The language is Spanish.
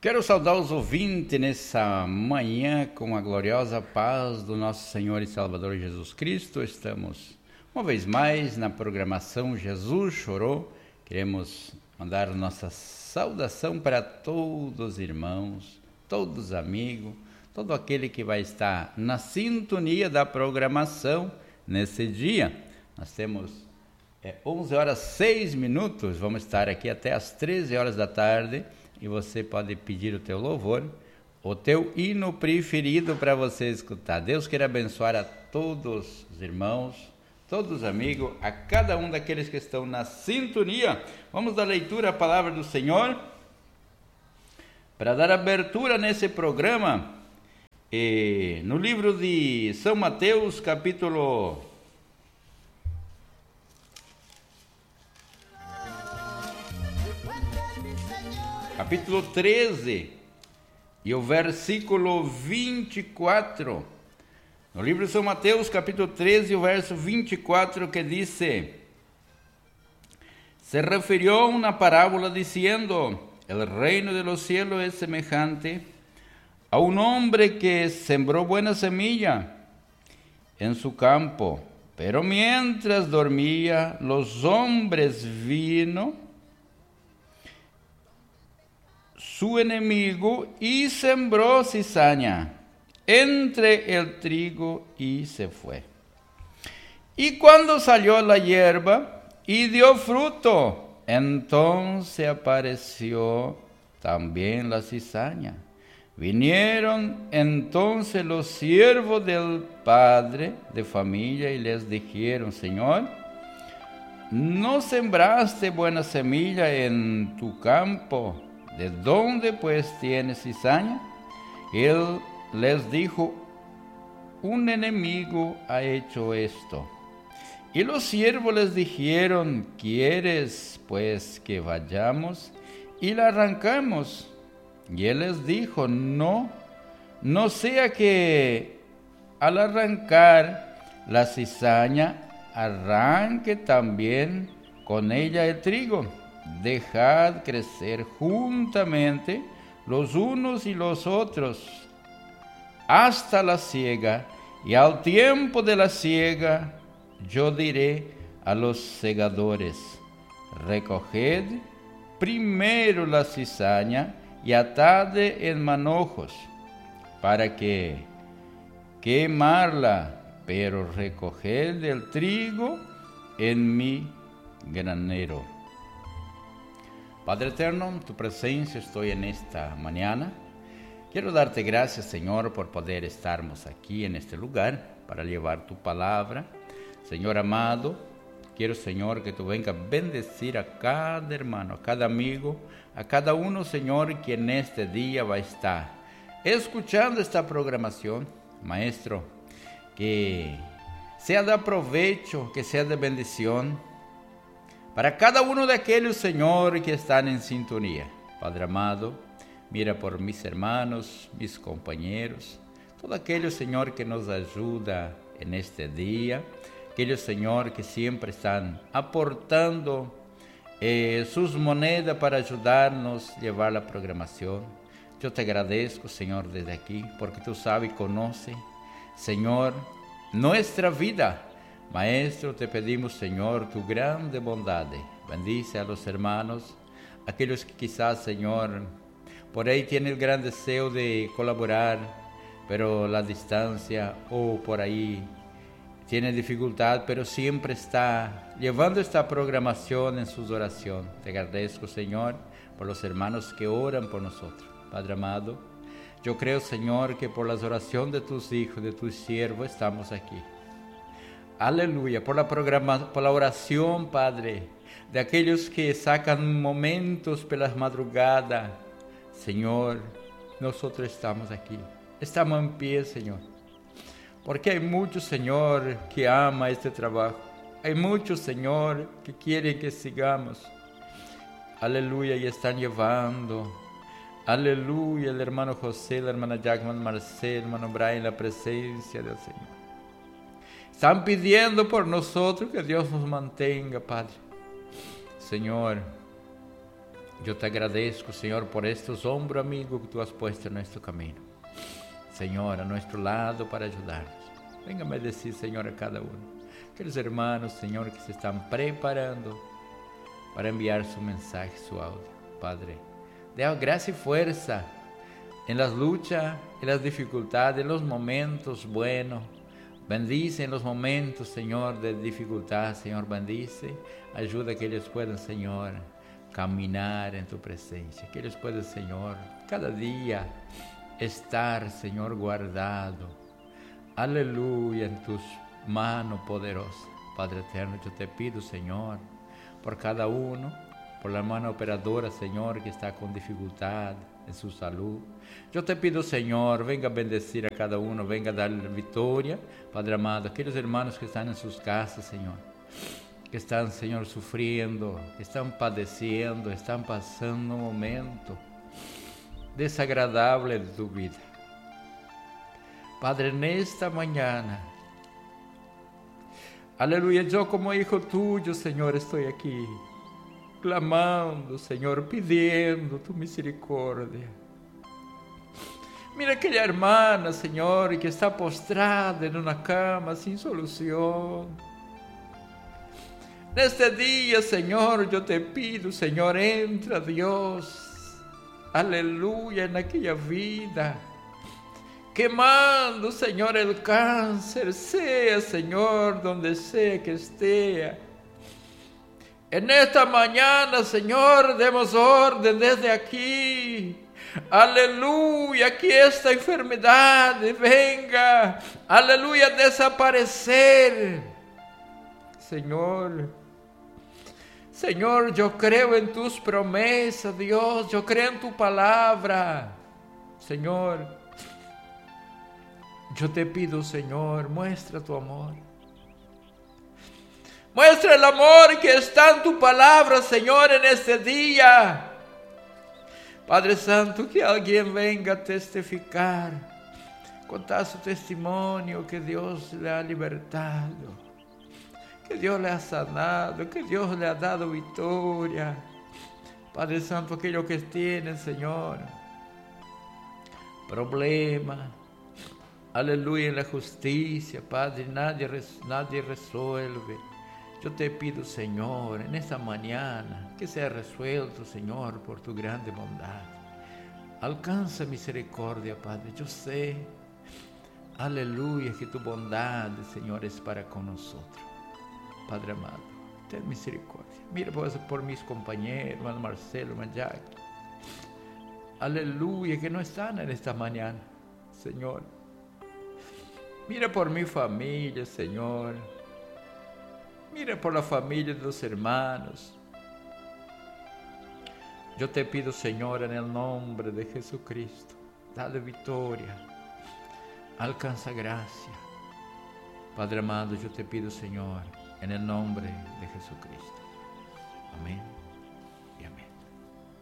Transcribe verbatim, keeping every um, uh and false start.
Quero saudar os ouvintes nessa manhã com a gloriosa paz do nosso Senhor e Salvador Jesus Cristo. Estamos uma vez mais na programação Jesus Chorou. Queremos mandar nossa saudação para todos os irmãos, todos os amigos, todo aquele que vai estar na sintonia da programação nesse dia. Nós temos é, onze horas e seis minutos, vamos estar aqui até as treze horas da tarde. E você pode pedir o teu louvor, o teu hino preferido para você escutar. Deus queira abençoar a todos os irmãos, todos os amigos, a cada um daqueles que estão na sintonia. Vamos dar leitura à palavra do Senhor. Para dar abertura nesse programa, e no livro de São Mateus, capítulo... capítulo treze, e o versículo vinte e quatro. No livro de São Mateus, capítulo treze, o verso vinte e quatro, que diz: se refirió una parábola diciendo: el reino de los cielos es semejante a un hombre que sembró buena semilla en su campo, pero mientras dormía, los hombres vino su enemigo y sembró cizaña entre el trigo y se fue. Y cuando salió la hierba y dio fruto, entonces apareció también la cizaña. Vinieron entonces los siervos del padre de familia y les dijeron: Señor, ¿no sembraste buena semilla en tu campo? ¿De dónde pues tienes cizaña? Él les dijo: un enemigo ha hecho esto. Y los siervos les dijeron: ¿quieres pues que vayamos y la arrancamos? Y él les dijo: no, no sea que al arrancar la cizaña arranque también con ella el trigo. Dejad crecer juntamente los unos y los otros hasta la siega, y al tiempo de la siega yo diré a los segadores: recoged primero la cizaña y atadla en manojos, para que quemarla, pero recoged el trigo en mi granero. Padre eterno, en tu presencia estoy en esta mañana. Quiero darte gracias, Señor, por poder estarmos aquí en este lugar para llevar tu palabra. Señor amado, quiero, Señor, que tú vengas a bendecir a cada hermano, a cada amigo, a cada uno, Señor, que en este día va a estar escuchando esta programación. Maestro, que sea de provecho, que sea de bendición para cada uno de aquellos, Señor, que están en sintonía. Padre amado, mira por mis hermanos, mis compañeros, todo aquello, Señor, que nos ayuda en este día, aquellos, Señor, que siempre están aportando eh, sus monedas para ayudarnos a llevar la programación. Yo te agradezco, Señor, desde aquí, porque tú sabes y conoces, Señor, nuestra vida. Maestro, te pedimos, Señor, tu grande bondad. Bendice a los hermanos, aquellos que quizás, Señor, por ahí tienen el gran deseo de colaborar, pero la distancia o por ahí tiene dificultad, pero siempre está llevando esta programación en sus oraciones. Te agradezco, Señor, por los hermanos que oran por nosotros. Padre amado, yo creo, Señor, que por las oraciones de tus hijos, de tus siervos, estamos aquí. Aleluya, por la, programa, por la oración, Padre, de aquellos que sacan momentos pelas madrugadas. Señor, nosotros estamos aquí, estamos en pie, Señor, porque hay muchos, Señor, que ama este trabajo. Hay muchos, Señor, que quieren que sigamos. Aleluya, y están llevando. Aleluya, el hermano José, la hermana Jackman, Marcel, el hermano Brian, la presencia del Señor. Están pidiendo por nosotros que Dios nos mantenga, Padre. Señor, Yo te agradezco, Señor, por estos hombros amigos que tú has puesto en nuestro camino. Señor, a nuestro lado para ayudarnos. Véngame a decir, Señor, a cada uno. Aquellos hermanos, Señor, que se están preparando para enviar su mensaje, su audio. Padre, dé gracia y fuerza en las luchas, en las dificultades, en los momentos buenos. Bendice en los momentos, Señor, de dificultad, Señor, bendice. Ayuda a que ellos puedan, Señor, caminar en tu presencia. Que ellos puedan, Señor, cada día estar, Señor, guardado. Aleluya, en tus manos poderosas. Padre eterno, yo te pido, Señor, por cada uno, por la mano operadora, Señor, que está con dificultad en su salud. Yo te pido, Señor, venga a bendecir a cada uno, venga a darle victoria, Padre amado, aquellos hermanos que están en sus casas, Señor, que están, Señor, sufriendo, que están padeciendo, están pasando un momento desagradable de tu vida. Padre, en esta mañana, aleluya, yo como hijo tuyo, Señor, estoy aquí, clamando, Señor, pidiendo tu misericordia. Mira aquella hermana, Señor, que está postrada en una cama sin solución. En este día, Señor, yo te pido, Señor, entra, Dios, aleluya, en aquella vida, quemando, Señor, el cáncer, sea, Señor, donde sea que esté. En esta mañana, Señor, demos orden desde aquí. Aleluya, que esta enfermedad venga, aleluya, a desaparecer. Señor, Señor, yo creo en tus promesas, Dios, yo creo en tu palabra. Señor, yo te pido, Señor, muestra tu amor. Muestra el amor que está en tu palabra, Señor, en este día. Padre Santo, que alguien venga a testificar, contar su testimonio, que Dios le ha libertado, que Dios le ha sanado, que Dios le ha dado victoria. Padre Santo, aquellos que tienen, Señor, problemas, aleluya, en la justicia, Padre, nadie, nadie resuelve. Yo te pido, Señor, en esta mañana, que sea resuelto, Señor, por tu grande bondad. Alcanza misericordia, Padre. Yo sé, aleluya, que tu bondad, Señor, es para con nosotros. Padre amado, ten misericordia. Mira por, por mis compañeros, hermano Marcelo, hermano Jack. Aleluya, que no están en esta mañana, Señor. Mira por mi familia, Señor. Mira por la familia de los hermanos. Yo te pido, Señor, en el nombre de Jesucristo, dale victoria, alcanza gracia. Padre amado, yo te pido, Señor, en el nombre de Jesucristo. Amén.